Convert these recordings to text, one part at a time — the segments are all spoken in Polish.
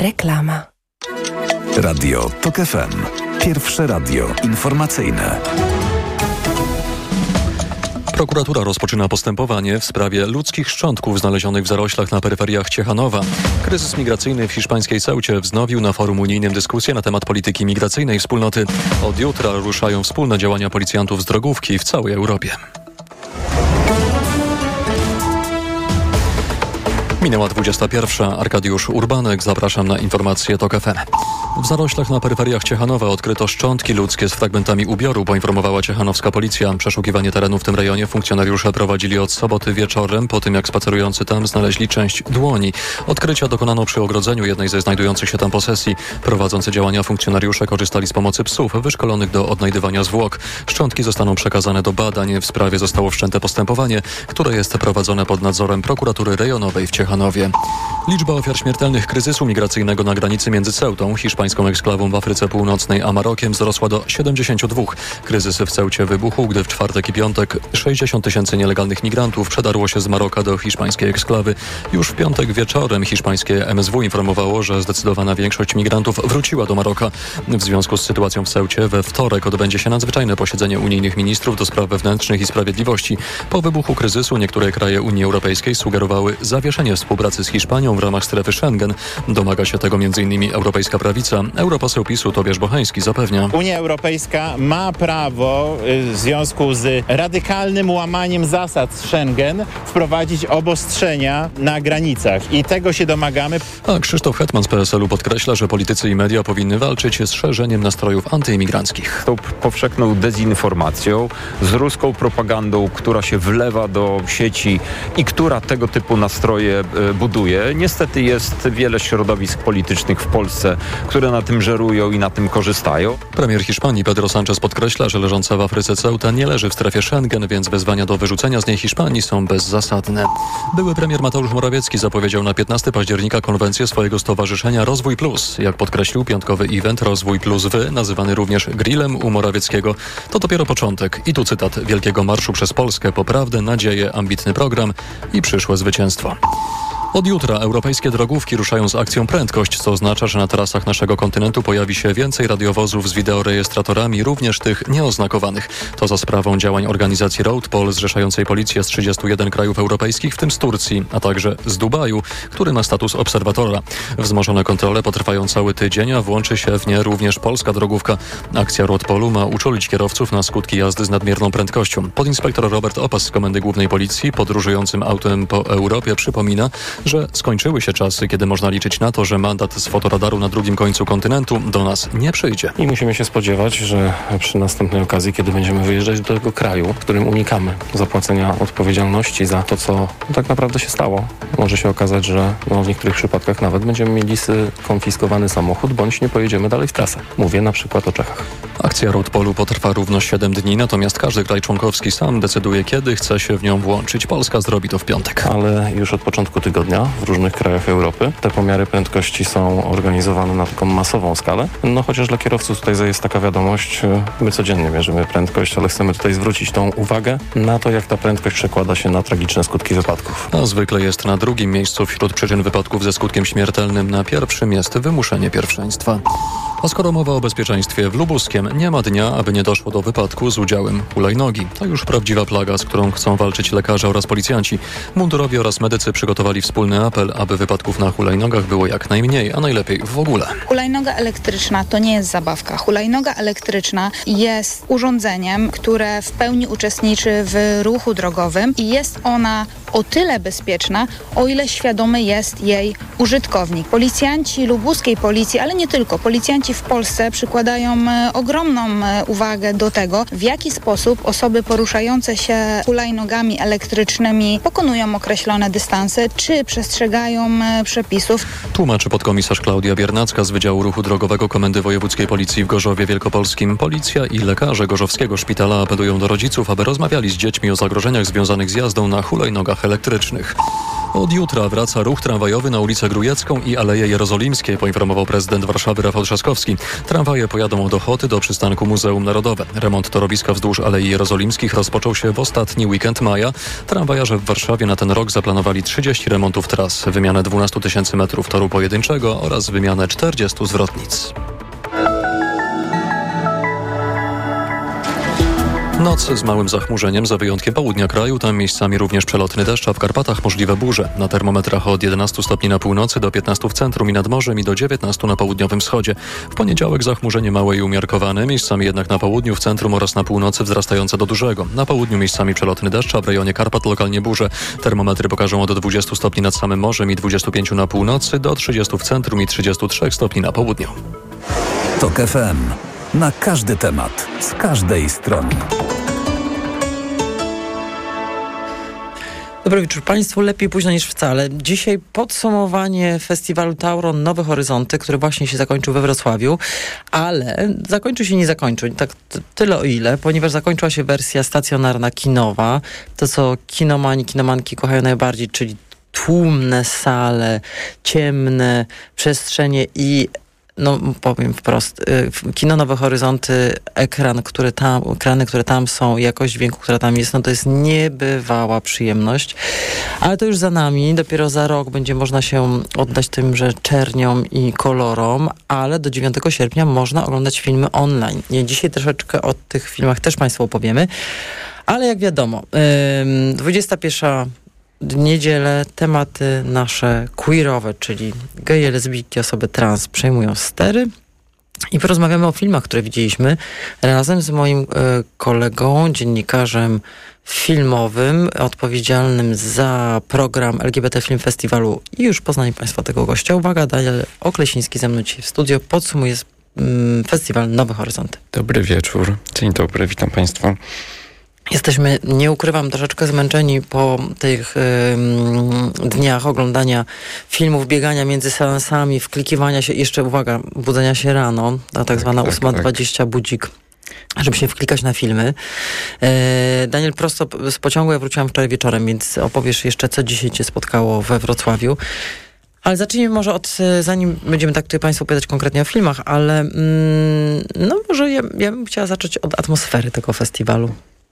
Reklama. Radio TOK FM. Pierwsze radio informacyjne. Prokuratura rozpoczyna postępowanie w sprawie ludzkich szczątków znalezionych w zaroślach na peryferiach Ciechanowa. Kryzys migracyjny w hiszpańskiej Ceucie wznowił na forum unijnym dyskusję na temat polityki migracyjnej wspólnoty. Od jutra ruszają wspólne działania policjantów z drogówki w całej Europie. Minęła 21. Arkadiusz Urbanek. Zapraszam na informacje TOK FM. W zaroślach na peryferiach Ciechanowa odkryto szczątki ludzkie z fragmentami ubioru, poinformowała ciechanowska policja. Przeszukiwanie terenu w tym rejonie funkcjonariusze prowadzili od soboty wieczorem, po tym jak spacerujący tam znaleźli część dłoni. Odkrycia dokonano przy ogrodzeniu jednej ze znajdujących się tam posesji. Prowadzący działania funkcjonariusze korzystali z pomocy psów wyszkolonych do odnajdywania zwłok. Szczątki zostaną przekazane do badań. W sprawie zostało wszczęte postępowanie, które jest prowadzone pod nadzorem prokuratury rejonowej w Ciechanowie. Liczba ofiar śmiertelnych kryzysu migracyjnego na granicy między Ceutą, hiszpańską eksklawą w Afryce Północnej, a Marokiem wzrosła do 72. Kryzys w Ceucie wybuchł, gdy w czwartek i piątek 60 tysięcy nielegalnych migrantów przedarło się z Maroka do hiszpańskiej eksklawy. Już w piątek wieczorem hiszpańskie MSW informowało, że zdecydowana większość migrantów wróciła do Maroka. W związku z sytuacją w Ceucie we wtorek odbędzie się nadzwyczajne posiedzenie unijnych ministrów do spraw wewnętrznych i sprawiedliwości. Po wybuchu kryzysu niektóre kraje Unii Europejskiej sugerowały zawieszenie współpracy z Hiszpanią w ramach strefy Schengen. Domaga się tego m.in. Europejska Prawica. Europoseł PiS-u Tobiasz Bochański zapewnia. Unia Europejska ma prawo w związku z radykalnym łamaniem zasad Schengen wprowadzić obostrzenia na granicach i tego się domagamy. A Krzysztof Hetman z PSL-u podkreśla, że politycy i media powinny walczyć z szerzeniem nastrojów antyimigranckich. Tą powszechną dezinformacją, z ruską propagandą, która się wlewa do sieci i która tego typu nastroje buduje. Niestety jest wiele środowisk politycznych w Polsce, które na tym żerują i na tym korzystają. Premier Hiszpanii Pedro Sánchez podkreśla, że leżąca w Afryce Ceuta nie leży w strefie Schengen, więc wezwania do wyrzucenia z niej Hiszpanii są bezzasadne. Były premier Mateusz Morawiecki zapowiedział na 15 października konwencję swojego stowarzyszenia Rozwój Plus. Jak podkreślił, piątkowy event Rozwój Plus Wy, nazywany również grillem u Morawieckiego, to dopiero początek. I tu cytat Wielkiego Marszu przez Polskę: poprawdę, nadzieję, ambitny program i przyszłe zwycięstwo. Od jutra europejskie drogówki ruszają z akcją Prędkość, co oznacza, że na trasach naszego kontynentu pojawi się więcej radiowozów z wideorejestratorami, również tych nieoznakowanych. To za sprawą działań organizacji Roadpol, zrzeszającej policję z 31 krajów europejskich, w tym z Turcji, a także z Dubaju, który ma status obserwatora. Wzmożone kontrole potrwają cały tydzień, a włączy się w nie również polska drogówka. Akcja Roadpolu ma uczulić kierowców na skutki jazdy z nadmierną prędkością. Podinspektor Robert Opas z Komendy Głównej Policji podróżującym autem po Europie przypomina, że skończyły się czasy, kiedy można liczyć na to, że mandat z fotoradaru na drugim końcu kontynentu do nas nie przyjdzie. I musimy się spodziewać, że przy następnej okazji, kiedy będziemy wyjeżdżać do tego kraju, w którym unikamy zapłacenia odpowiedzialności za to, co tak naprawdę się stało, może się okazać, że w niektórych przypadkach nawet będziemy mieli skonfiskowany samochód, bądź nie pojedziemy dalej w trasę. Mówię na przykład o Czechach. Akcja Roadpolu potrwa równo 7 dni, natomiast każdy kraj członkowski sam decyduje, kiedy chce się w nią włączyć. Polska zrobi to w piątek. Ale już od początku tygodnia w różnych krajach Europy te pomiary prędkości są organizowane na taką masową skalę. No chociaż dla kierowców tutaj jest taka wiadomość, my codziennie mierzymy prędkość, ale chcemy tutaj zwrócić tą uwagę na to, jak ta prędkość przekłada się na tragiczne skutki wypadków. A zwykle jest na drugim miejscu wśród przyczyn wypadków ze skutkiem śmiertelnym. Na pierwszym jest wymuszenie pierwszeństwa. A skoro mowa o bezpieczeństwie, w Lubuskiem nie ma dnia, aby nie doszło do wypadku z udziałem hulajnogi. To już prawdziwa plaga, z którą chcą walczyć lekarze oraz policjanci. Mundurowi oraz medycy przygotowali wspólny apel, aby wypadków na hulajnogach było jak najmniej, a najlepiej w ogóle. Hulajnoga elektryczna to nie jest zabawka. Hulajnoga elektryczna jest urządzeniem, które w pełni uczestniczy w ruchu drogowym i jest ona o tyle bezpieczna, o ile świadomy jest jej użytkownik. Policjanci lubuskiej policji, ale nie tylko, policjanci w Polsce przykładają ogromną uwagę do tego, w jaki sposób osoby poruszające się hulajnogami elektrycznymi pokonują określone dystanse, czy przestrzegają przepisów. Tłumaczy podkomisarz Klaudia Biernacka z Wydziału Ruchu Drogowego Komendy Wojewódzkiej Policji w Gorzowie Wielkopolskim. Policja i lekarze Gorzowskiego Szpitala apelują do rodziców, aby rozmawiali z dziećmi o zagrożeniach związanych z jazdą na hulajnogach samochodach elektrycznych. Od jutra wraca ruch tramwajowy na ulicę Grujecką i Aleje Jerozolimskie, poinformował prezydent Warszawy Rafał Trzaskowski. Tramwaje pojadą od Ochoty do przystanku Muzeum Narodowe. Remont torowiska wzdłuż Alei Jerozolimskich rozpoczął się w ostatni weekend maja. Tramwajarze w Warszawie na ten rok zaplanowali 30 remontów tras, wymianę 12 000 metrów toru pojedynczego oraz wymianę 40 zwrotnic. Noc z małym zachmurzeniem, za wyjątkiem południa kraju, tam miejscami również przelotny deszcz, a w Karpatach możliwe burze. Na termometrach od 11 stopni na północy do 15 w centrum i nad morzem i do 19 na południowym wschodzie. W poniedziałek zachmurzenie małe i umiarkowane, miejscami jednak na południu, w centrum oraz na północy wzrastające do dużego. Na południu miejscami przelotny deszcz, a w rejonie Karpat lokalnie burze. Termometry pokażą od 20 stopni nad samym morzem i 25 na północy do 30 w centrum i 33 stopni na południu. TOK FM. Na każdy temat, z każdej strony. Dobry wieczór Państwu. Lepiej późno niż wcale. Dzisiaj podsumowanie festiwalu Tauron Nowe Horyzonty, który właśnie się zakończył we Wrocławiu, ale zakończył się nie zakończył. Tak tyle o ile, ponieważ zakończyła się wersja stacjonarna kinowa. To, co kinomani, kinomanki kochają najbardziej, czyli tłumne sale, ciemne przestrzenie i powiem wprost, kino Nowe Horyzonty, ekrany, które tam są, jakość dźwięku, która tam jest, to jest niebywała przyjemność. Ale to już za nami, dopiero za rok będzie można się oddać tymże czerniom i kolorom, ale do 9 sierpnia można oglądać filmy online. Dzisiaj troszeczkę o tych filmach też Państwu opowiemy, ale jak wiadomo, 21 niedzielę tematy nasze queerowe, czyli geje, lesbijki, osoby trans przejmują stery i porozmawiamy o filmach, które widzieliśmy razem z moim kolegą, dziennikarzem filmowym, odpowiedzialnym za program LGBT Film Festiwalu i już poznali Państwo tego gościa. Uwaga, Daniel Oklesiński ze mną dzisiaj w studio podsumuje festiwal Nowe Horyzonty. Dobry wieczór, dzień dobry, witam Państwa. Jesteśmy, nie ukrywam, troszeczkę zmęczeni po tych dniach oglądania filmów, biegania między seansami, wklikiwania się, jeszcze uwaga, budzenia się rano, ta tak zwana 8:20 budzik, żeby się wklikać na filmy. Daniel, prosto z pociągu, ja wróciłam wczoraj wieczorem, więc opowiesz jeszcze, co dzisiaj Cię spotkało we Wrocławiu. Ale zacznijmy może zanim będziemy tak tutaj Państwu opowiadać konkretnie o filmach, ale może ja bym chciała zacząć od atmosfery tego festiwalu.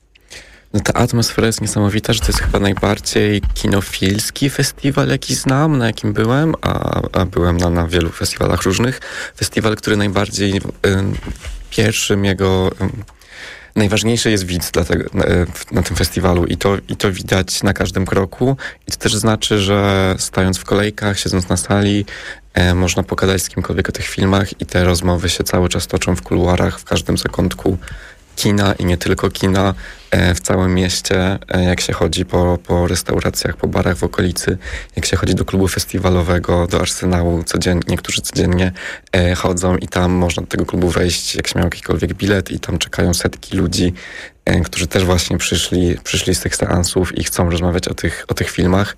Ta atmosfera jest niesamowita, że to jest chyba najbardziej kinofilski festiwal, jaki znam, na jakim byłem, a byłem na wielu festiwalach różnych. Festiwal, który najbardziej pierwszym jego najważniejszy jest widz na tym festiwalu i to widać na każdym kroku. I to też znaczy, że stając w kolejkach, siedząc na sali, można pogadać z kimkolwiek o tych filmach i te rozmowy się cały czas toczą w kuluarach, w każdym zakątku kina i nie tylko kina, w całym mieście, jak się chodzi po restauracjach, po barach w okolicy, jak się chodzi do klubu festiwalowego, do Arsenału, niektórzy codziennie chodzą i tam można do tego klubu wejść, jak się miał jakikolwiek bilet i tam czekają setki ludzi, którzy też właśnie przyszli z tych seansów i chcą rozmawiać o tych filmach.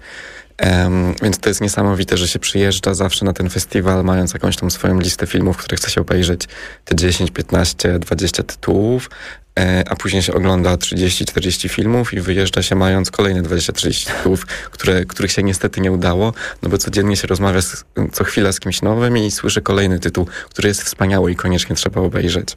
Więc to jest niesamowite, że się przyjeżdża zawsze na ten festiwal, mając jakąś tam swoją listę filmów, które chce się obejrzeć, te 10, 15, 20 tytułów, a później się ogląda 30-40 filmów i wyjeżdża się mając kolejne 20-30 tytułów, których się niestety nie udało, bo codziennie się rozmawia co chwila z kimś nowym i słyszy kolejny tytuł, który jest wspaniały i koniecznie trzeba obejrzeć.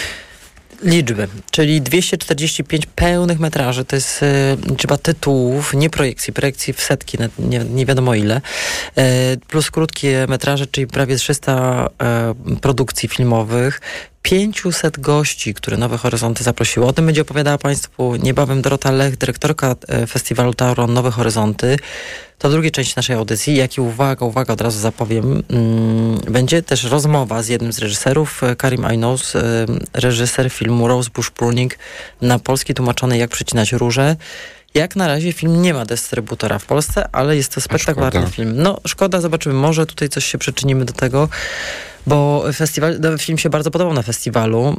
Liczby, czyli 245 pełnych metraży, to jest liczba tytułów, nie projekcji w setki, nie wiadomo ile, plus krótkie metraże, czyli prawie 300 produkcji filmowych, 500 gości, które Nowe Horyzonty zaprosiło. O tym będzie opowiadała Państwu niebawem Dorota Lech, dyrektorka festiwalu Tauron Nowe Horyzonty. To drugiej części naszej audycji, jak i uwaga, od razu zapowiem, będzie też rozmowa z jednym z reżyserów, Karim Aynous, reżyser filmu Rosebush Pruning, na polski tłumaczony Jak przecinać róże. Jak na razie film nie ma dystrybutora w Polsce, ale jest to spektakularny film. Szkoda, zobaczymy, może tutaj coś się przyczynimy do tego, bo film się bardzo podobał na festiwalu,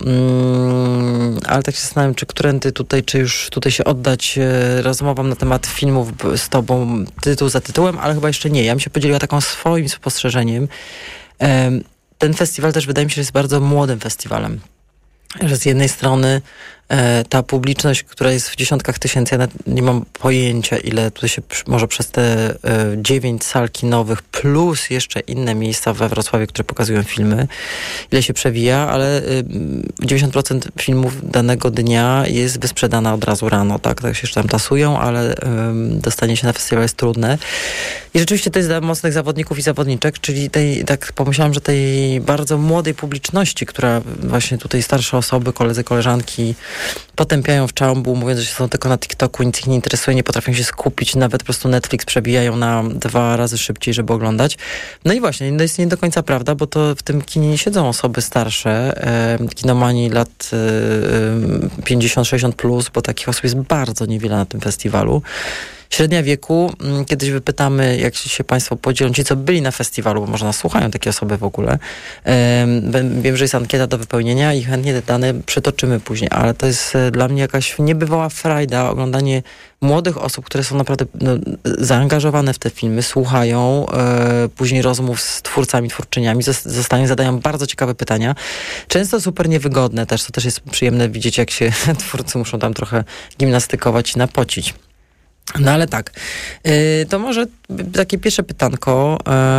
ale tak się zastanawiam, czy już tutaj się oddać rozmowom na temat filmów z tobą tytuł za tytułem, ale chyba jeszcze nie. Ja bym się podzieliła taką swoim spostrzeżeniem. Ten festiwal też wydaje mi się, że jest bardzo młodym festiwalem. Że z jednej strony ta publiczność, która jest w dziesiątkach tysięcy, ja nie mam pojęcia, ile tutaj się może przez te 9 sal kinowych plus jeszcze inne miejsca we Wrocławiu, które pokazują filmy, ile się przewija, ale 90% filmów danego dnia jest wysprzedana od razu rano, tak się jeszcze tam tasują, ale dostanie się na festiwal jest trudne. I rzeczywiście to jest dla mocnych zawodników i zawodniczek, czyli tak pomyślałam, że tej bardzo młodej publiczności, która właśnie tutaj starsze osoby, koledzy, koleżanki potępiają w czambu, mówiąc, że są tylko na TikToku, nic ich nie interesuje, nie potrafią się skupić, nawet po prostu Netflix przebijają na 2 razy szybciej, żeby oglądać. No i właśnie, to jest nie do końca prawda, bo to w tym kinie nie siedzą osoby starsze, kinomani lat 50-60 plus, bo takich osób jest bardzo niewiele na tym festiwalu. Średnia wieku, kiedyś wypytamy, jak się Państwo podzielą, ci co byli na festiwalu, bo może nas słuchają takie osoby w ogóle. Wiem, że jest ankieta do wypełnienia i chętnie te dane przytoczymy później, ale to jest dla mnie jakaś niebywała frajda, oglądanie młodych osób, które są naprawdę zaangażowane w te filmy, słuchają później rozmów z twórcami, twórczyniami, zadają bardzo ciekawe pytania. Często super niewygodne też, to też jest przyjemne widzieć, jak się twórcy muszą tam trochę gimnastykować i napocić. No ale tak, to może takie pierwsze pytanko.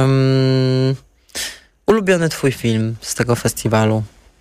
Ulubiony twój film z tego festiwalu?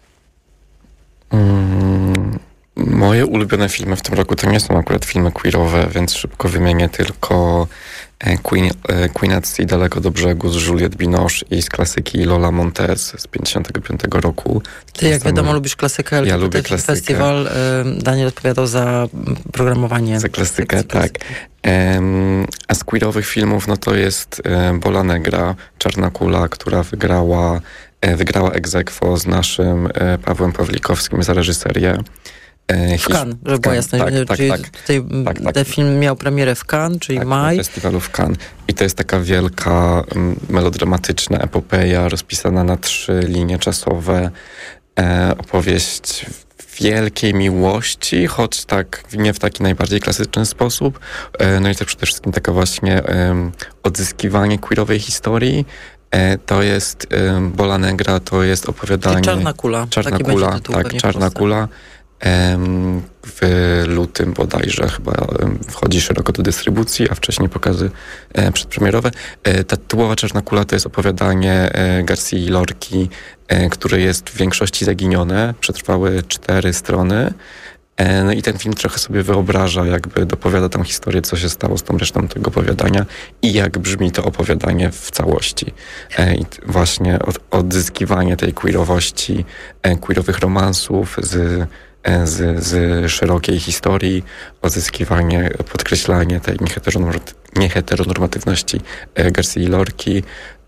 Moje ulubione filmy w tym roku to nie są akurat filmy queerowe, więc szybko wymienię tylko Queen at Sea, Daleko do brzegu z Juliette Binoche i z klasyki Lola Montez z 55 roku. Ty, jak wiadomo, lubisz klasykę, ale ja lubię klasykę. Festiwal Daniel odpowiadał za programowanie. Za klasykę, tak. A z queerowych filmów, no to jest Bola Negra, Czarna Kula, która wygrała ex aequo z naszym Pawłem Pawlikowskim za reżyserię. W Cannes, żeby była jasność. Ten film miał premierę w Cannes, czyli maj. Na festiwalu w Cannes. I to jest taka wielka, melodramatyczna epopeja rozpisana na 3 linie czasowe. Opowieść wielkiej miłości, choć tak nie w taki najbardziej klasyczny sposób. No i to przede wszystkim taka właśnie odzyskiwanie queerowej historii. To jest Bola Negra, to jest opowiadanie... Czarna Kula. Czarna Kula, tak, Czarna Kula. W lutym bodajże chyba wchodzi szeroko do dystrybucji, a wcześniej pokazy przedpremierowe. Ta tytułowa Czarna Kula to jest opowiadanie Garcii Lorki, które jest w większości zaginione. Przetrwały 4 strony. No i ten film trochę sobie wyobraża, jakby dopowiada tam historię, co się stało z tą resztą tego opowiadania i jak brzmi to opowiadanie w całości. I właśnie odzyskiwanie tej queerowości, queerowych romansów z szerokiej historii, odzyskiwanie, podkreślanie tej nieheteronormatywności Garcii Lorki.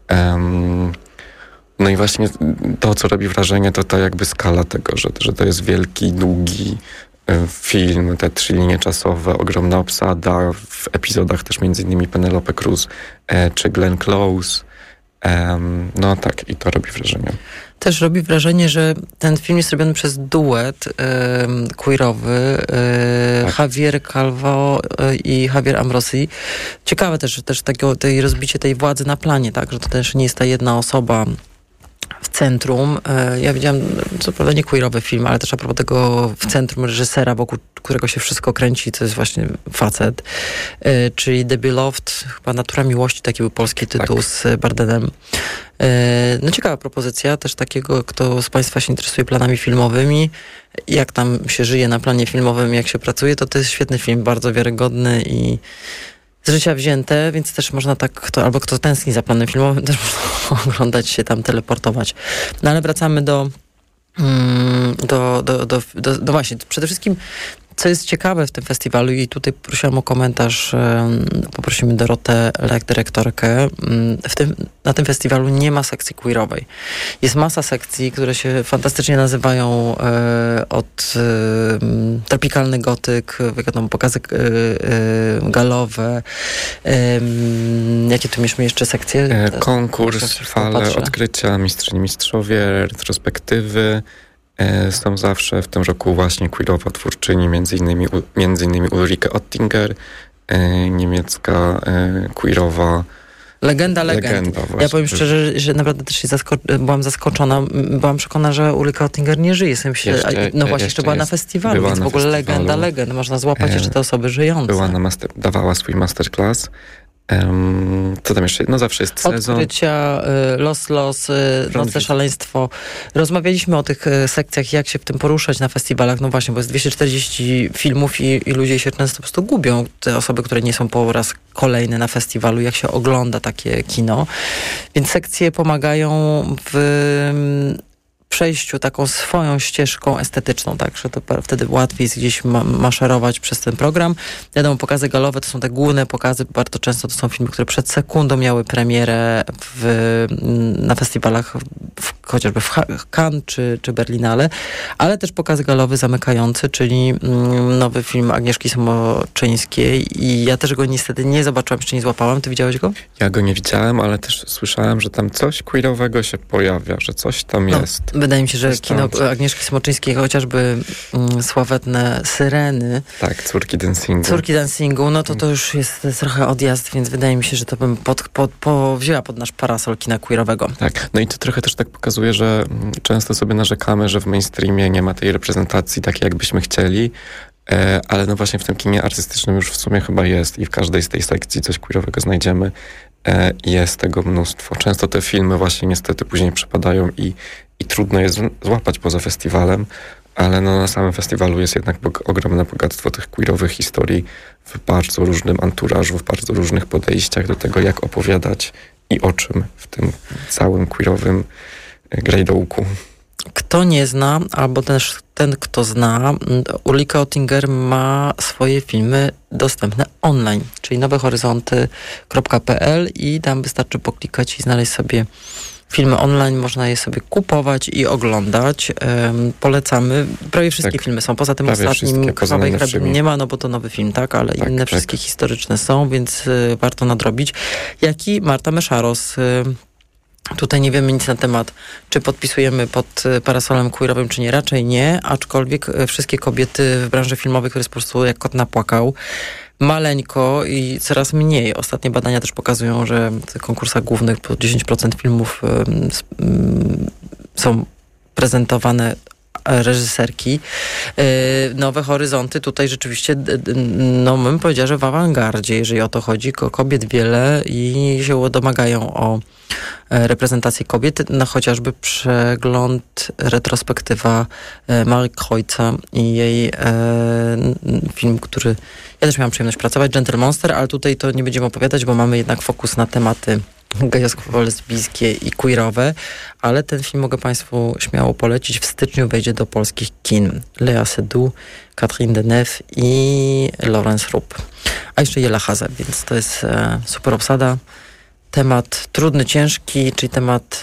No i właśnie to, co robi wrażenie, to ta jakby skala tego, że to jest wielki, długi film, te 3 linie czasowe, ogromna obsada, w epizodach też między innymi Penelope Cruz czy Glenn Close. No tak, i to robi wrażenie. Też robi wrażenie, że ten film jest robiony przez duet queerowy, tak. Javier Calvo i Javier Ambrosi. Ciekawe też tej rozbicie tej władzy na planie, tak, że to też nie jest ta jedna osoba w centrum. Ja widziałam, co prawda nie queerowy film, ale też a propos tego w centrum reżysera, wokół którego się wszystko kręci, to jest właśnie facet. Czyli The Beloved, chyba Natura Miłości, taki był polski tytuł, tak. Z Bardenem. No ciekawa propozycja, też takiego, kto z Państwa się interesuje planami filmowymi, jak tam się żyje na planie filmowym, jak się pracuje, to jest świetny film, bardzo wiarygodny i z życia wzięte, więc też można tak, albo kto tęskni za planem filmowym, też można oglądać się tam, teleportować. No ale wracamy do właśnie, przede wszystkim co jest ciekawe w tym festiwalu i tutaj prosiłam o komentarz, poprosimy Dorotę Lek, dyrektorkę. Na tym festiwalu nie ma sekcji queerowej. Jest masa sekcji, które się fantastycznie nazywają od tropikalny gotyk, wiadomo, pokazy galowe. Jakie tu mieliśmy jeszcze sekcje? Konkurs, fale, odkrycia, mistrzyni, mistrzowie, retrospektywy. Są zawsze w tym roku właśnie queerowa twórczyni, między innymi Ulrike Oettinger, niemiecka queerowa Legenda. Ja powiem szczerze, że naprawdę też się byłam zaskoczona. Byłam przekonana, że Ulrike Oettinger nie żyje. Jeszcze była na festiwalu, więc w ogóle legend. Można złapać jeszcze te osoby żyjące. Dawała swój masterclass. Co tam jeszcze? No zawsze jest sezon. Odkrycia, Los, Nocne szaleństwo. Rozmawialiśmy o tych sekcjach, jak się w tym poruszać na festiwalach. No właśnie, bo jest 240 filmów i ludzie się często po prostu gubią. Te osoby, które nie są po raz kolejny na festiwalu, jak się ogląda takie kino. Więc sekcje pomagają w przejściu taką swoją ścieżką estetyczną, tak, że to wtedy łatwiej jest gdzieś maszerować przez ten program. Wiadomo, pokazy galowe to są te główne pokazy, bardzo często to są filmy, które przed sekundą miały premierę na festiwalach, chociażby w Cannes czy Berlinale, ale też pokazy galowy zamykający, czyli nowy film Agnieszki Smoczyńskiej i ja też go niestety nie zobaczyłam, jeszcze nie złapałam. Ty widziałeś go? Ja go nie widziałem, ale też słyszałem, że tam coś queerowego się pojawia, że coś tam jest. Wydaje mi się, że kino Agnieszki Smoczyńskiej, chociażby sławetne Syreny. Tak, Córki dancingu, no to już jest trochę odjazd, więc wydaje mi się, że to bym wzięła pod nasz parasol kina queerowego. Tak, no i to trochę też tak pokazuje, że często sobie narzekamy, że w mainstreamie nie ma tej reprezentacji takiej, jakbyśmy chcieli, ale no właśnie w tym kinie artystycznym już w sumie chyba jest i w każdej z tej sekcji coś queerowego znajdziemy. Jest tego mnóstwo. Często te filmy właśnie niestety później przepadają i trudno je złapać poza festiwalem, ale no na samym festiwalu jest jednak ogromne bogactwo tych queerowych historii w bardzo różnym anturażu, w bardzo różnych podejściach do tego, jak opowiadać i o czym w tym całym queerowym grajdołku. Kto nie zna, albo też ten, kto zna, Ulrike Oettinger ma swoje filmy dostępne online, czyli nowehoryzonty.pl i tam wystarczy poklikać i znaleźć sobie filmy online, można je sobie kupować i oglądać. Polecamy. Prawie wszystkie filmy są. Poza tym ostatnim Krwawej hrabiny nie ma, no bo to nowy film, tak? Ale inne wszystkie historyczne są, więc warto nadrobić. Jak i Marta Meszaros. Tutaj nie wiemy nic na temat, czy podpisujemy pod parasolem queerowym, czy nie. Raczej nie, aczkolwiek wszystkie kobiety w branży filmowej, które jest po prostu jak kot napłakał, maleńko i coraz mniej. Ostatnie badania też pokazują, że w konkursach głównych po 10% filmów są prezentowane reżyserki. Nowe horyzonty tutaj rzeczywiście, no bym powiedziała, że w awangardzie, jeżeli o to chodzi. Kobiet wiele i się domagają o reprezentację kobiet. No chociażby przegląd, retrospektywa Marii Kreutzer i jej film, który ja też miałam przyjemność pracować, Gentle Monster, ale tutaj to nie będziemy opowiadać, bo mamy jednak fokus na tematy gejowsko-lesbijskie i queerowe, ale ten film mogę Państwu śmiało polecić. W styczniu wejdzie do polskich kin. Léa Seydoux, Catherine Deneuve i Laurence Rupp. A jeszcze Jela Haze, więc to jest super obsada. Temat trudny, ciężki, czyli temat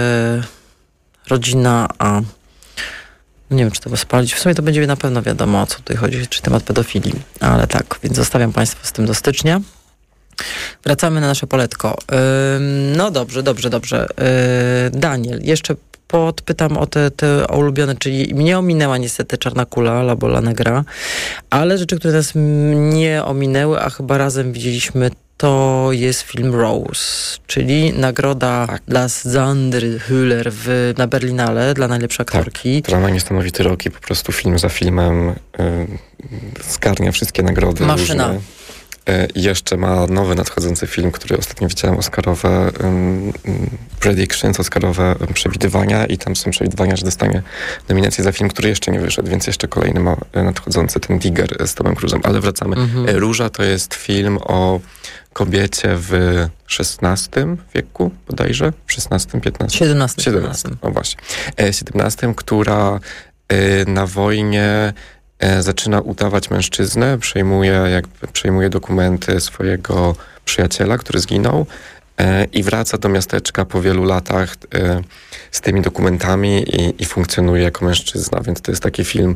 rodzina, a nie wiem, czy to spalić. W sumie to będzie na pewno wiadomo, o co tutaj chodzi, czy temat pedofilii. Ale tak, więc zostawiam Państwa z tym do stycznia. Wracamy na nasze poletko. No dobrze. Daniel, jeszcze podpytam o te ulubione, czyli mnie ominęła niestety Czarna kula albo La Negra, ale rzeczy, które nas nie ominęły, a chyba razem widzieliśmy, to jest film Rose, czyli nagroda dla Sandry Hüller na Berlinale dla najlepszej aktorki. Tak, która ma niesamowity rok i po prostu film za filmem zgarnia wszystkie nagrody. Maszyna. Różne. I jeszcze ma nowy nadchodzący film, który ostatnio widziałem, oscarowe predictions, oscarowe przewidywania i tam są przewidywania, że dostanie nominację za film, który jeszcze nie wyszedł, więc jeszcze kolejny ma nadchodzący, ten Digger z Tomem Cruise'em. Ale wracamy. Róża to jest film o kobiecie w XVI wieku bodajże, w XVI, XV? XVII. O właśnie. XVII, która na wojnie zaczyna udawać mężczyznę, przejmuje dokumenty swojego przyjaciela, który zginął i wraca do miasteczka po wielu latach z tymi dokumentami i funkcjonuje jako mężczyzna, więc to jest taki film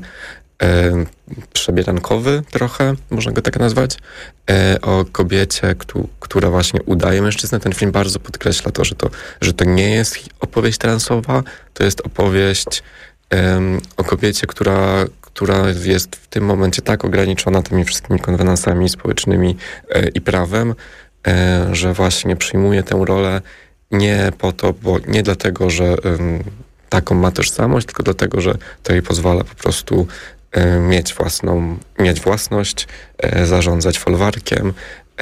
przebierankowy trochę, można go tak nazwać, o kobiecie, która właśnie udaje mężczyznę. Ten film bardzo podkreśla to, że to nie jest opowieść transowa, to jest opowieść o kobiecie, która jest w tym momencie tak ograniczona tymi wszystkimi konwenansami społecznymi i prawem, że właśnie przyjmuje tę rolę nie po to, nie dlatego, że taką ma tożsamość, tylko dlatego, że to jej pozwala po prostu mieć własność, zarządzać folwarkiem,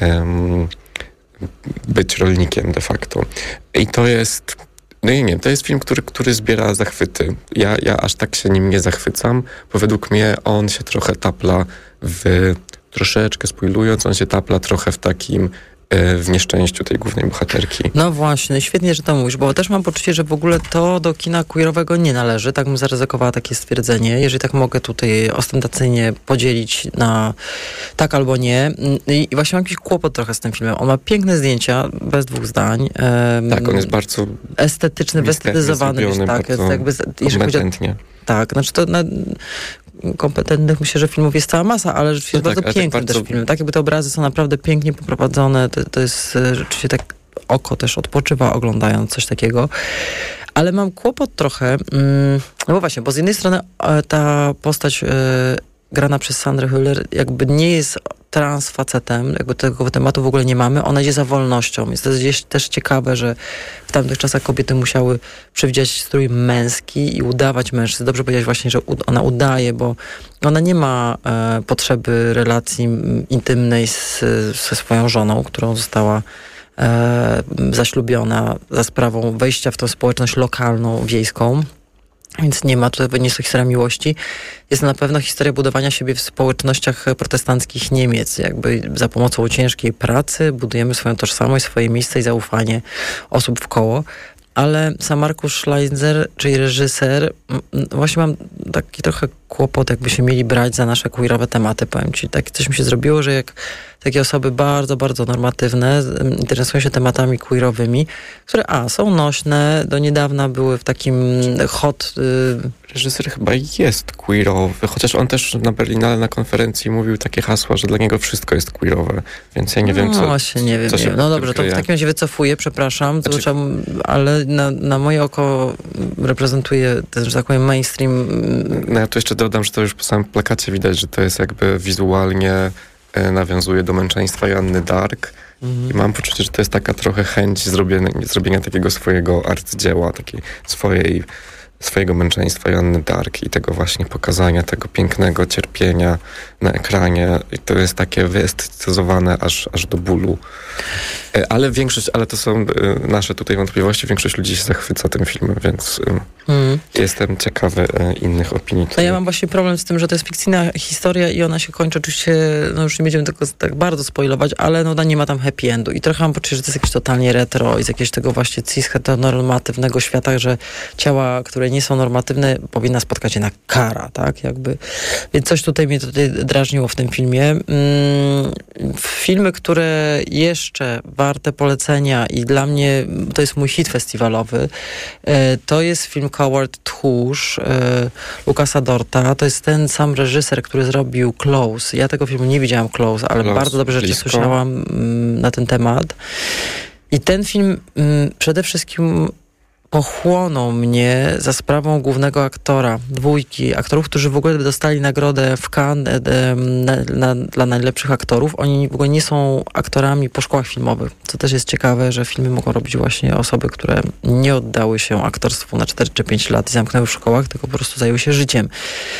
być rolnikiem de facto. I to jest, no i nie, to jest film, który zbiera zachwyty. Ja aż tak się nim nie zachwycam, bo według mnie on się trochę tapla troszeczkę spoilując, on się tapla trochę w nieszczęściu tej głównej bohaterki. No właśnie, świetnie, że to mówisz, bo też mam poczucie, że w ogóle to do kina queerowego nie należy. Tak bym zaryzykowała takie stwierdzenie. Jeżeli tak mogę tutaj ostentacyjnie podzielić na tak albo nie. I właśnie mam jakiś kłopot trochę z tym filmem. On ma piękne zdjęcia, bez dwóch zdań. Tak, on jest bardzo estetyczny, wyestetyzowany. Tak, jest jakby, kompetentnie. Tak, znaczy to kompetentnych myślę, że filmów jest cała masa, ale rzeczywiście jest bardzo piękny też film. Tak, jakby te obrazy są naprawdę pięknie poprowadzone. To jest rzeczywiście tak, oko też odpoczywa oglądając coś takiego. Ale mam kłopot trochę, no bo właśnie, bo z jednej strony ta postać grana przez Sandrę Hüller jakby nie jest trans facetem, jakby tego tematu w ogóle nie mamy, ona idzie za wolnością. Jest to gdzieś też ciekawe, że w tamtych czasach kobiety musiały przewidzieć strój męski i udawać mężczyzn. Dobrze powiedziałeś właśnie, że ona udaje, bo ona nie ma potrzeby relacji intymnej ze swoją żoną, którą została zaślubiona za sprawą wejścia w tę społeczność lokalną, wiejską. Więc nie ma, to nie jest to historia miłości. Jest na pewno historia budowania siebie w społecznościach protestanckich Niemiec. Jakby za pomocą ciężkiej pracy budujemy swoją tożsamość, swoje miejsce i zaufanie osób wkoło. Ale sam Markus Schleitzer, czyli reżyser, właśnie mam taki trochę kłopot, jakby się mieli brać za nasze queerowe tematy, powiem ci. Tak coś mi się zrobiło, że jak takie osoby bardzo, bardzo normatywne interesują się tematami queerowymi, które są nośne, do niedawna były w takim hot... Reżyser chyba jest queerowy, chociaż on też na Berlinale na konferencji mówił takie hasła, że dla niego wszystko jest queerowe, więc ja nie wiem, co... No właśnie, nie wiem. No dobrze, to w takim razie wycofuję, przepraszam, ale na moje oko reprezentuje ten, że tak powiem, mainstream. No ja tu jeszcze dodam, że to już po samym plakacie widać, że to jest jakby wizualnie nawiązuje do męczeństwa Joanny d'Arc. I mam poczucie, że to jest taka trochę chęć zrobienia takiego swojego arcydzieła, takiej swojego męczeństwa Joanny d'Arc i tego właśnie pokazania tego pięknego cierpienia na ekranie. I to jest takie wyestetyzowane aż do bólu. Ale to są nasze tutaj wątpliwości. Większość ludzi się zachwyca tym filmem, więc jestem ciekawy innych opinii. No ja mam właśnie problem z tym, że to jest fikcyjna historia i ona się kończy oczywiście, no już nie będziemy tylko tak bardzo spoilować, ale no nie ma tam happy endu. I trochę mam poczucie, że to jest jakieś totalnie retro i z jakiegoś tego właśnie cis-heteronormatywnego świata, że ciała, które nie są normatywne, powinna spotkać je na kara, tak? Jakby. Więc coś mnie drażniło w tym filmie. Filmy, które jeszcze warte polecenia i dla mnie to jest mój hit festiwalowy, to jest film Coward Tchórz Lukasa Dorta. To jest ten sam reżyser, który zrobił Close. Ja tego filmu nie widziałam Close, ale bardzo dobre rzeczy słyszałam na ten temat. I ten film przede wszystkim pochłonął mnie za sprawą głównego aktora, dwójki aktorów, którzy w ogóle dostali nagrodę w Cannes dla najlepszych aktorów. Oni w ogóle nie są aktorami po szkołach filmowych, co też jest ciekawe, że filmy mogą robić właśnie osoby, które nie oddały się aktorstwu na 4 czy 5 lat i zamknęły w szkołach, tylko po prostu zajęły się życiem.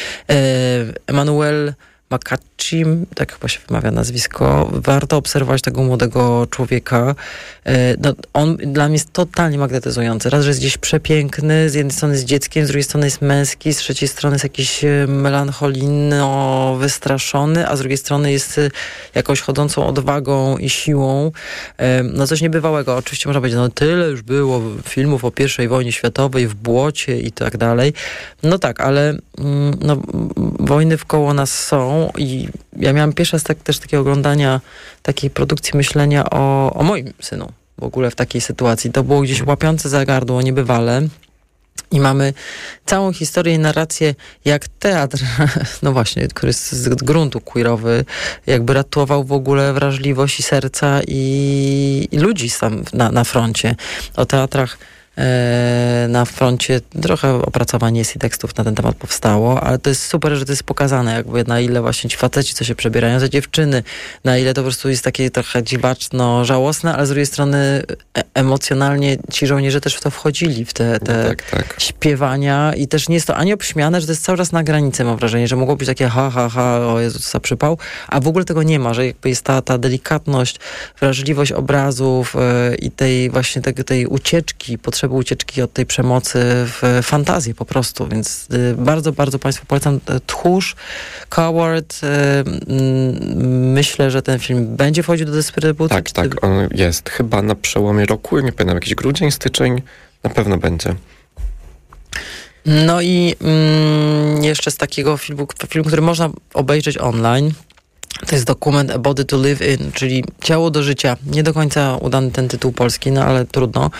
Emmanuel Makachim, tak chyba się wymawia nazwisko. Warto obserwować tego młodego człowieka. No, on dla mnie jest totalnie magnetyzujący. Raz, że jest gdzieś przepiękny, z jednej strony jest dzieckiem, z drugiej strony jest męski, z trzeciej strony jest jakiś melancholijno wystraszony, a z drugiej strony jest jakąś chodzącą odwagą i siłą. No coś niebywałego. Oczywiście można powiedzieć, no tyle już było filmów o I wojnie światowej w błocie i tak dalej. No tak, ale no, wojny wkoło nas są i ja miałam pierwszy raz też takiego oglądania takiej produkcji myślenia o moim synu w ogóle w takiej sytuacji. To było gdzieś łapiące za gardło niebywale. I mamy całą historię i narrację, jak teatr, no właśnie, który jest z gruntu queerowy, jakby ratował w ogóle wrażliwość i serca i ludzi tam na froncie. O teatrach na froncie. Trochę opracowań jest i tekstów na ten temat powstało, ale to jest super, że to jest pokazane, jakby na ile właśnie ci faceci, co się przebierają za dziewczyny, na ile to po prostu jest takie trochę dziwaczno, żałosne, ale z drugiej strony emocjonalnie ci żołnierze też w to wchodzili, w te tak. śpiewania i też nie jest to ani obśmiane, że to jest cały czas na granicy, mam wrażenie, że mogło być takie o Jezu, co za przypał, a w ogóle tego nie ma, że jakby jest ta delikatność, wrażliwość obrazów i tej właśnie tej ucieczki, potrzeby ucieczki od tej przemocy w fantazję po prostu, więc bardzo, bardzo Państwu polecam. Tchórz, Coward, myślę, że ten film będzie wchodził do dystrybucji. Tak, on jest chyba na przełomie roku, nie pamiętam, jakiś grudzień, styczeń, na pewno będzie. No i jeszcze z takiego film, który można obejrzeć online, to jest dokument A Body to Live In, czyli Ciało do życia. Nie do końca udany ten tytuł polski, no ale trudno.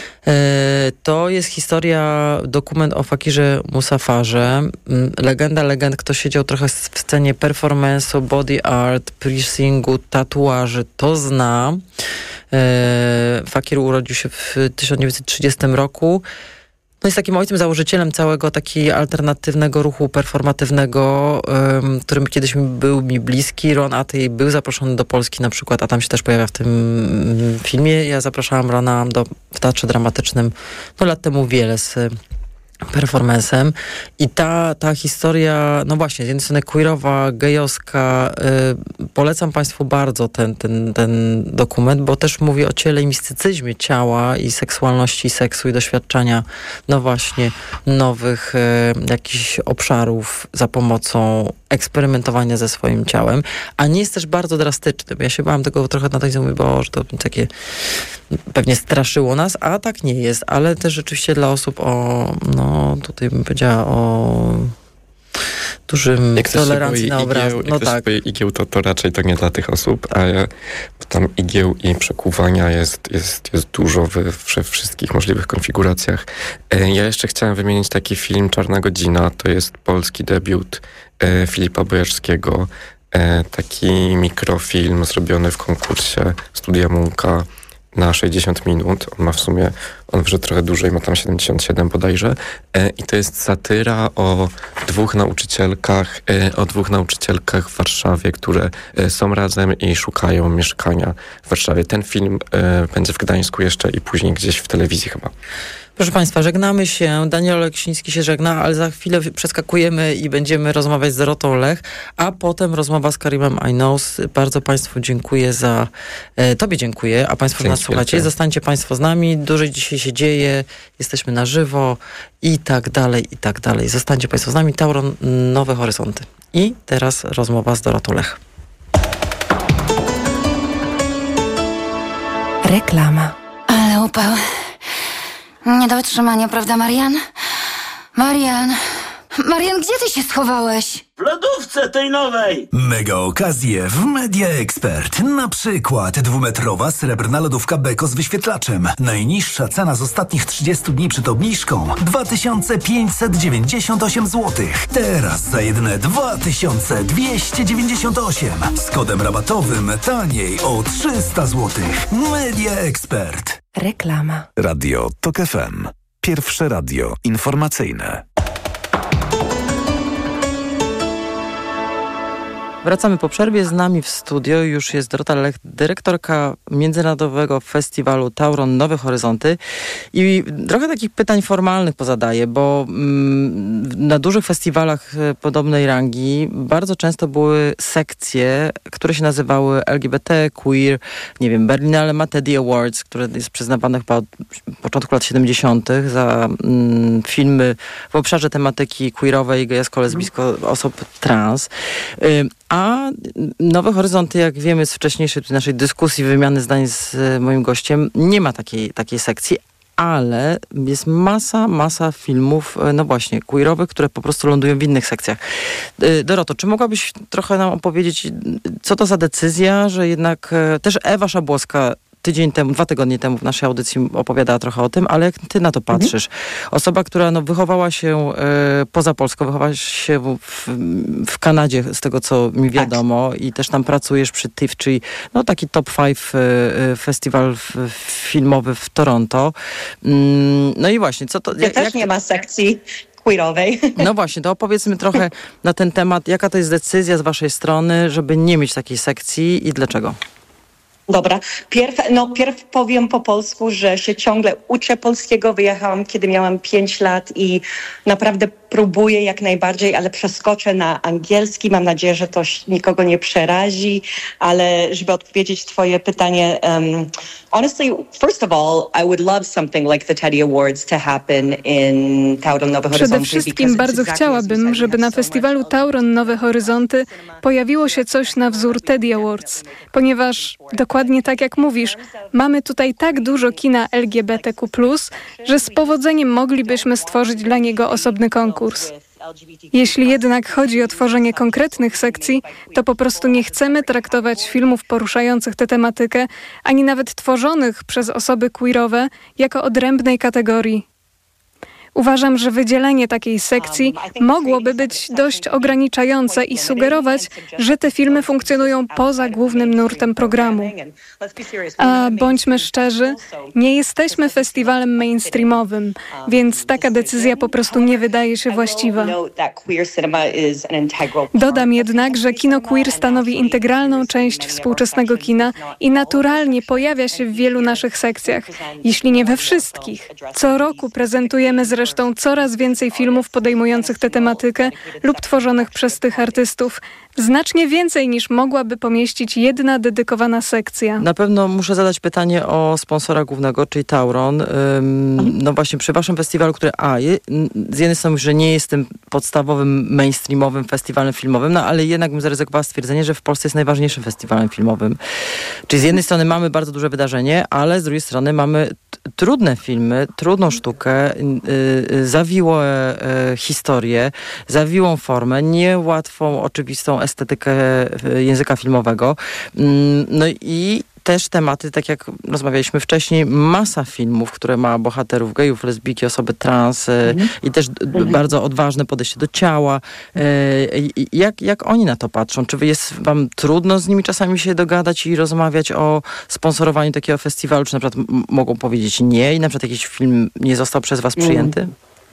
To jest historia, dokument o Fakirze Musafarze. Legenda legend, kto siedział trochę w scenie performance'u, body art, piercingu, tatuaży, to zna. Fakir urodził się w 1930 roku. No jest takim ojcem, założycielem całego takiego alternatywnego ruchu performatywnego, którym kiedyś był mi bliski. Ron Atey był zaproszony do Polski na przykład, a tam się też pojawia w tym filmie. Ja zapraszałam Rona w Teatrze Dramatycznym lat temu wiele z performancem i ta historia, no właśnie, z jednej strony queerowa, gejowska, polecam Państwu bardzo ten dokument, bo też mówi o ciele i mistycyzmie ciała i seksualności, seksu i doświadczania, no właśnie, nowych jakichś obszarów za pomocą eksperymentowania ze swoim ciałem, a nie jest też bardzo drastyczny. Ja się bałam tego trochę na tej mówię, bo że to takie pewnie straszyło nas, a tak nie jest, ale też rzeczywiście dla osób tutaj bym powiedziała o dużym tolerancji na obraz. Jak ktoś się boi igieł, to raczej to nie dla tych osób, a tam igieł i przekuwania jest dużo we wszystkich możliwych konfiguracjach. Ja jeszcze chciałem wymienić taki film Czarna godzina, to jest polski debiut Filipa Bojarskiego, taki mikrofilm zrobiony w konkursie Studia Munka na 60 minut. On wyszedł trochę dłużej, ma tam 77 bodajże. I to jest satyra o dwóch nauczycielkach w Warszawie, które są razem i szukają mieszkania w Warszawie. Ten film będzie w Gdańsku jeszcze i później gdzieś w telewizji chyba. Proszę Państwa, żegnamy się. Daniel Oleksiński się żegna, ale za chwilę przeskakujemy i będziemy rozmawiać z Dorotą Lech, a potem rozmowa z Karimem Ainous. Bardzo Państwu dziękuję Tobie dziękuję, a Państwo nas słuchacie. Zostańcie Państwo z nami. Dużo dzisiaj się dzieje. Jesteśmy na żywo i tak dalej, i tak dalej. Zostańcie Państwo z nami. Tauron, Nowe Horyzonty. I teraz rozmowa z Dorotą Lech. Reklama. Ale upał. Nie do wytrzymania, prawda, Marian? Marian, gdzie ty się schowałeś? W lodówce tej nowej! Mega okazje w Media Expert. Na przykład 2-metrowa srebrna lodówka Beko z wyświetlaczem. Najniższa cena z ostatnich 30 dni przed obniżką 2598 zł. Teraz za jedyne 2298. Z kodem rabatowym taniej o 300 zł. Media Expert. Reklama. Radio TOK FM. Pierwsze radio informacyjne. Wracamy po przerwie. Z nami w studio już jest Dorota Lech, dyrektorka Międzynarodowego Festiwalu Tauron Nowe Horyzonty. I trochę takich pytań formalnych pozadaję, bo na dużych festiwalach podobnej rangi bardzo często były sekcje, które się nazywały LGBT, queer, nie wiem, Berlinale ma Teddy Awards, które jest przyznawane chyba od początku lat 70. za filmy w obszarze tematyki queerowej, gejowsko-lesbijsko, osób trans. A Nowe Horyzonty, jak wiemy z wcześniejszej naszej dyskusji, wymiany zdań z moim gościem, nie ma takiej sekcji, ale jest masa filmów, no właśnie, queerowych, które po prostu lądują w innych sekcjach. Doroto, czy mogłabyś trochę nam opowiedzieć, co to za decyzja, że jednak też Ewa Szabłowska 2 tygodnie temu w naszej audycji opowiadała trochę o tym, ale jak ty na to patrzysz? Osoba, która wychowała się poza Polską, wychowała się w Kanadzie, z tego co mi wiadomo, i też tam pracujesz przy TIFF, czyli taki top 5 festiwal filmowy w Toronto. No i właśnie, co to... Też nie ma sekcji queerowej. No właśnie, to opowiedzmy trochę na ten temat, jaka to jest decyzja z waszej strony, żeby nie mieć takiej sekcji i dlaczego? Dobra. Pierw powiem po polsku, że się ciągle uczę polskiego. Wyjechałam, kiedy miałam 5 lat i naprawdę próbuję jak najbardziej, ale przeskoczę na angielski. Mam nadzieję, że to nikogo nie przerazi, ale żeby odpowiedzieć twoje pytanie, honestly, first of all, I would love something like the Teddy Awards to happen in Tauron Nowe Horyzonty. Przede wszystkim bardzo chciałabym, żeby na festiwalu Tauron Nowe Horyzonty pojawiło się coś na wzór Teddy Awards, ponieważ dokładnie tak jak mówisz, mamy tutaj tak dużo kina LGBTQ+, że z powodzeniem moglibyśmy stworzyć dla niego osobny konkurs. Jeśli jednak chodzi o tworzenie konkretnych sekcji, to po prostu nie chcemy traktować filmów poruszających tę tematykę, ani nawet tworzonych przez osoby queerowe, jako odrębnej kategorii. Uważam, że wydzielenie takiej sekcji mogłoby być dość ograniczające i sugerować, że te filmy funkcjonują poza głównym nurtem programu. A bądźmy szczerzy, nie jesteśmy festiwalem mainstreamowym, więc taka decyzja po prostu nie wydaje się właściwa. Dodam jednak, że kino queer stanowi integralną część współczesnego kina i naturalnie pojawia się w wielu naszych sekcjach, jeśli nie we wszystkich. Co roku prezentujemy zresztą coraz więcej filmów podejmujących tę tematykę lub tworzonych przez tych artystów. Znacznie więcej niż mogłaby pomieścić jedna dedykowana sekcja. Na pewno muszę zadać pytanie o sponsora głównego, czyli Tauron. No właśnie przy waszym festiwalu, który z jednej strony, że nie jest tym podstawowym mainstreamowym festiwalem filmowym, ale jednak bym zaryzykowała stwierdzenie, że w Polsce jest najważniejszym festiwalem filmowym. Czyli z jednej strony mamy bardzo duże wydarzenie, ale z drugiej strony mamy trudne filmy, trudną sztukę, zawiłe historię, zawiłą formę, niełatwą, oczywistą estetykę języka filmowego. No i też tematy, tak jak rozmawialiśmy wcześniej, masa filmów, które ma bohaterów gejów, lesbijki, osoby trans i też bardzo odważne podejście do ciała. Jak oni na to patrzą? Czy jest wam trudno z nimi czasami się dogadać i rozmawiać o sponsorowaniu takiego festiwalu? Czy na przykład mogą powiedzieć nie i na przykład jakiś film nie został przez was przyjęty?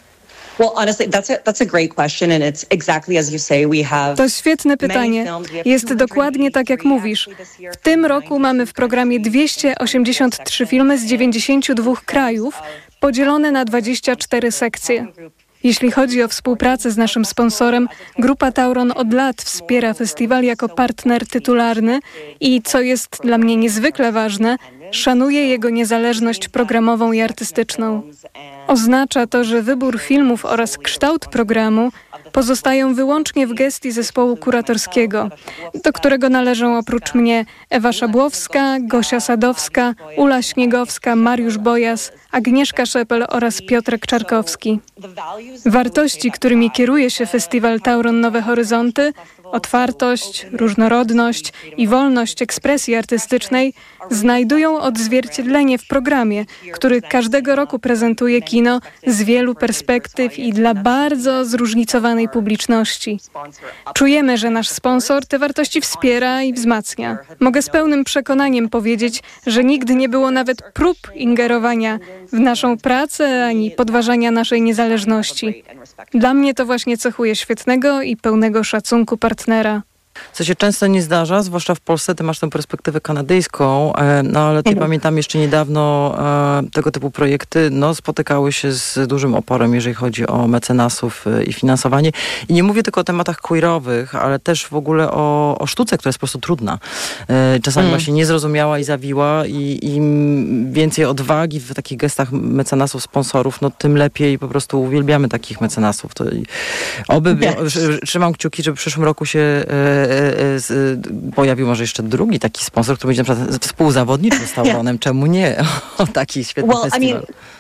To świetne pytanie. Jest dokładnie tak, jak mówisz. W tym roku mamy w programie 283 filmy z 92 krajów, podzielone na 24 sekcje. Jeśli chodzi o współpracę z naszym sponsorem, Grupa Tauron od lat wspiera festiwal jako partner tytularny i, co jest dla mnie niezwykle ważne, szanuje jego niezależność programową i artystyczną. Oznacza to, że wybór filmów oraz kształt programu pozostają wyłącznie w gestii zespołu kuratorskiego, do którego należą oprócz mnie Ewa Szabłowska, Gosia Sadowska, Ula Śniegowska, Mariusz Bojas, Agnieszka Szepel oraz Piotrek Czarkowski. Wartości, którymi kieruje się festiwal Tauron Nowe Horyzonty, otwartość, różnorodność i wolność ekspresji artystycznej znajdują odzwierciedlenie w programie, który każdego roku prezentuje kino z wielu perspektyw i dla bardzo zróżnicowanej publiczności. Czujemy, że nasz sponsor te wartości wspiera i wzmacnia. Mogę z pełnym przekonaniem powiedzieć, że nigdy nie było nawet prób ingerowania w naszą pracę ani podważania naszej niezależności. Dla mnie to właśnie cechuje świetnego i pełnego szacunku partnera. Co się często nie zdarza, zwłaszcza w Polsce, ty masz tę perspektywę kanadyjską, ale pamiętam jeszcze niedawno tego typu projekty spotykały się z dużym oporem, jeżeli chodzi o mecenasów i finansowanie. I nie mówię tylko o tematach queerowych, ale też w ogóle o sztuce, która jest po prostu trudna. Czasami właśnie niezrozumiała i zawiła i im więcej odwagi w takich gestach mecenasów, sponsorów, tym lepiej. Po prostu uwielbiamy takich mecenasów. Trzymam kciuki, żeby w przyszłym roku się pojawił może jeszcze drugi taki sponsor, który będzie na przykład współzawodniczył z Tauronem. Czemu nie? O taki świetny festiwal.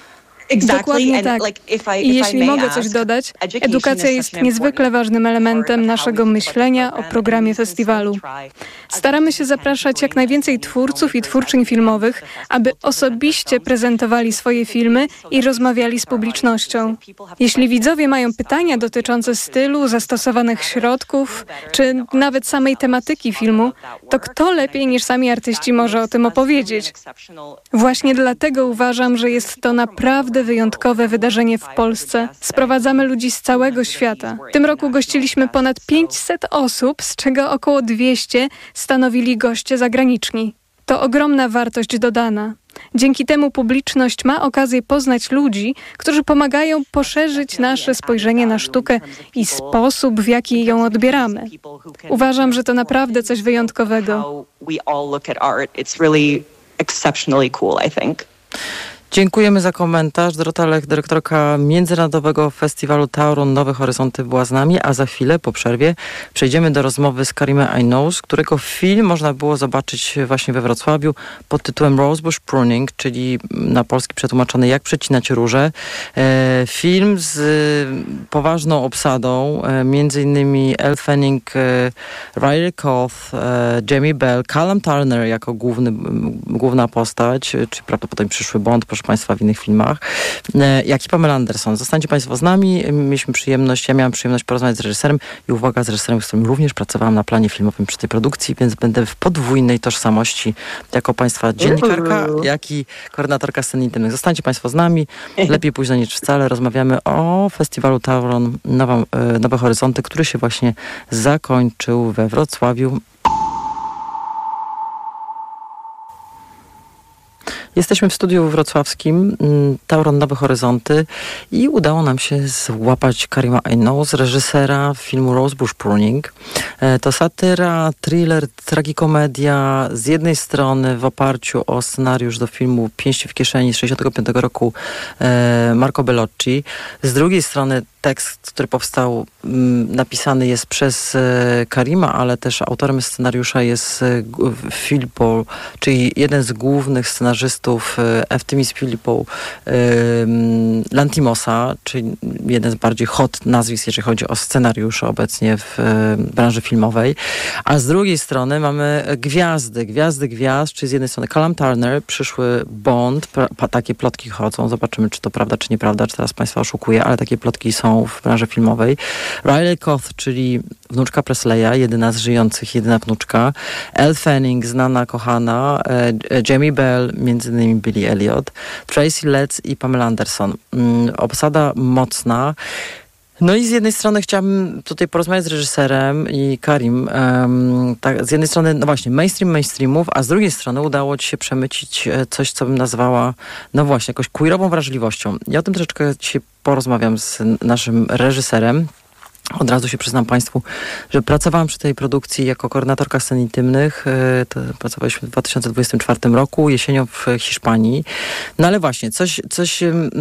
Dokładnie tak. I jeśli mogę coś dodać, edukacja jest niezwykle ważnym elementem naszego myślenia o programie festiwalu. Staramy się zapraszać jak najwięcej twórców i twórczyń filmowych, aby osobiście prezentowali swoje filmy i rozmawiali z publicznością. Jeśli widzowie mają pytania dotyczące stylu, zastosowanych środków, czy nawet samej tematyki filmu, to kto lepiej niż sami artyści może o tym opowiedzieć? Właśnie dlatego uważam, że jest to naprawdę wyjątkowe wydarzenie w Polsce. Sprowadzamy ludzi z całego świata. W tym roku gościliśmy ponad 500 osób, z czego około 200 stanowili goście zagraniczni. To ogromna wartość dodana. Dzięki temu publiczność ma okazję poznać ludzi, którzy pomagają poszerzyć nasze spojrzenie na sztukę i sposób, w jaki ją odbieramy. Uważam, że to naprawdę coś wyjątkowego. Dziękujemy za komentarz. Dorota Lech, dyrektorka Międzynarodowego Festiwalu Tauron Nowe Horyzonty, była z nami, a za chwilę, po przerwie, przejdziemy do rozmowy z Karimem Aynouz, którego film można było zobaczyć właśnie we Wrocławiu pod tytułem Rosebush Pruning, czyli na polski przetłumaczony Jak przecinać róże. Film z poważną obsadą, między innymi Elle Fanning, Riley Keough, Jamie Bell, Callum Turner jako główna postać, czy prawdopodobnie przyszły Bond, proszę Państwa, w innych filmach, jak i Pamela Anderson. Zostańcie Państwo z nami. Ja miałam przyjemność porozmawiać z reżyserem i uwaga, z reżyserem, z którym również pracowałam na planie filmowym przy tej produkcji, więc będę w podwójnej tożsamości jako Państwa dziennikarka, jak i koordynatorka scen intymnych. Zostańcie Państwo z nami. Lepiej późno niż wcale. Rozmawiamy o festiwalu Tauron Nowe Horyzonty, który się właśnie zakończył we Wrocławiu. Jesteśmy w studiu wrocławskim, Tauron Nowe Horyzonty, i udało nam się złapać Karima Aynouz, reżysera filmu Rosebush Pruning. To satyra, thriller, tragikomedia, z jednej strony w oparciu o scenariusz do filmu Pięści w kieszeni z 1965 roku Marco Bellocci, z drugiej strony tekst, który powstał, napisany jest przez Karima, ale też autorem scenariusza jest Philippou, czyli jeden z głównych scenarzystów Eftymis Philippou Lantimosa, czyli jeden z bardziej hot nazwisk, jeżeli chodzi o scenariusze obecnie w branży filmowej. A z drugiej strony mamy gwiazdy, czyli z jednej strony Callum Turner, przyszły Bond, takie plotki chodzą, zobaczymy, czy to prawda, czy nieprawda, czy teraz Państwa oszukuję, ale takie plotki są w branży filmowej. Riley Keough, czyli wnuczka Presleya, jedyna z żyjących, jedyna wnuczka. Elle Fanning, znana, kochana. Jamie Bell, między innymi Billy Elliot. Tracy Letts i Pamela Anderson. Obsada mocna. No i z jednej strony chciałabym tutaj porozmawiać z reżyserem i Karim. Tak, z jednej strony, no właśnie, mainstreamów, a z drugiej strony udało ci się przemycić coś, co bym nazwała, no właśnie, jakąś queerową wrażliwością. Ja o tym troszeczkę dzisiaj porozmawiam z naszym reżyserem. Od razu się przyznam Państwu, że pracowałam przy tej produkcji jako koordynatorka scen intymnych. Pracowaliśmy w 2024 roku, jesienią w Hiszpanii. No ale właśnie, coś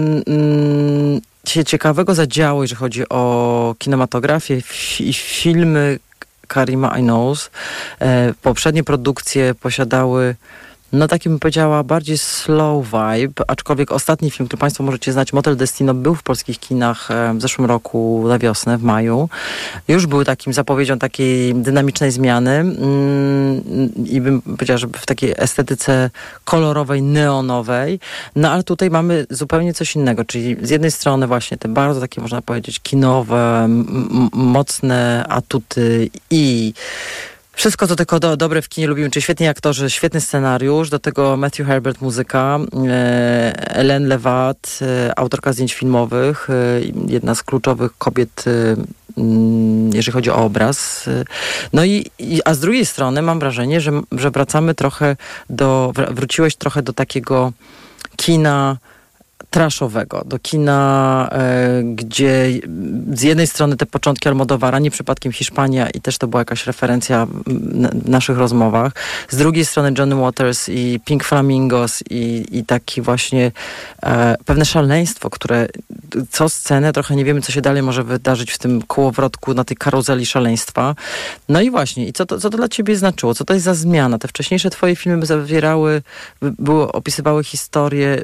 się ciekawego zadziało, jeżeli chodzi o kinematografię i filmy Karima Aynouz. Poprzednie produkcje posiadały, no taki bym powiedziała, bardziej slow vibe, aczkolwiek ostatni film, który Państwo możecie znać, Motel Destino, był w polskich kinach w zeszłym roku na wiosnę, w maju. Już był takim zapowiedzią takiej dynamicznej zmiany i bym powiedziała, że w takiej estetyce kolorowej, neonowej. No ale tutaj mamy zupełnie coś innego, czyli z jednej strony właśnie te bardzo takie, można powiedzieć, kinowe, mocne atuty i wszystko, co tylko dobre w kinie lubimy, czyli świetni aktorzy, świetny scenariusz, do tego Matthew Herbert, muzyka, Hélène Lewat, autorka zdjęć filmowych, jedna z kluczowych kobiet, jeżeli chodzi o obraz. No a z drugiej strony mam wrażenie, że wróciłeś trochę do takiego kina trashowego, do kina, gdzie z jednej strony te początki Almodóvara, nie przypadkiem Hiszpania, i też to była jakaś referencja w naszych rozmowach. Z drugiej strony Johnny Waters i Pink Flamingos i taki właśnie pewne szaleństwo, które co scenę, trochę nie wiemy, co się dalej może wydarzyć w tym kołowrotku, na tej karuzeli szaleństwa. No i właśnie, i co to dla ciebie znaczyło? Co to jest za zmiana? Te wcześniejsze twoje filmy opisywały historię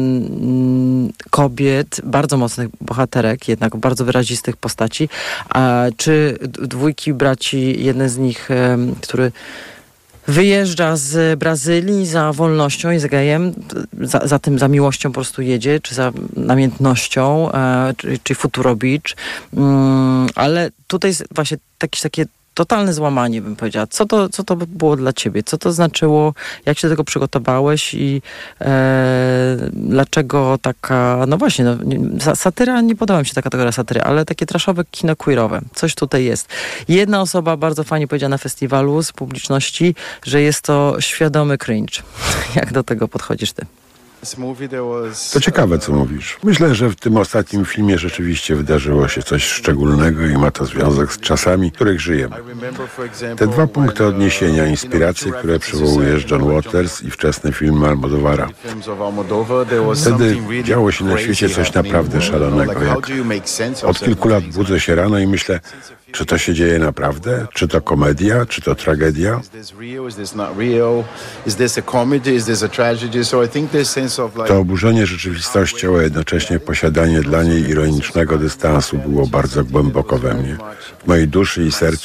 kobiet, bardzo mocnych bohaterek, jednak bardzo wyrazistych postaci. Czy dwójki braci, jeden z nich, który wyjeżdża z Brazylii za wolnością, jest gejem, za miłością po prostu jedzie, czy za namiętnością, czy Futuro Beach. Ale tutaj jest właśnie takie totalne złamanie, bym powiedziała. Co to było dla ciebie? Co to znaczyło? Jak się do tego przygotowałeś? I dlaczego taka... No właśnie, satyra, nie podoba mi się ta kategoria satyry, ale takie trashowe kino queerowe. Coś tutaj jest. Jedna osoba bardzo fajnie powiedziała na festiwalu z publiczności, że jest to świadomy cringe. Jak do tego podchodzisz ty? To ciekawe, co mówisz. Myślę, że w tym ostatnim filmie rzeczywiście wydarzyło się coś szczególnego i ma to związek z czasami, w których żyjemy. Te 2 punkty odniesienia, inspiracje, które przywołujesz, John Waters i wczesne filmy Almodóvara. Wtedy działo się na świecie coś naprawdę szalonego. Jak od kilku lat budzę się rano i myślę, czy to się dzieje naprawdę? Czy to komedia? Czy to tragedia? To oburzenie rzeczywistością, a jednocześnie posiadanie dla niej ironicznego dystansu było bardzo głęboko we mnie. W mojej duszy i sercu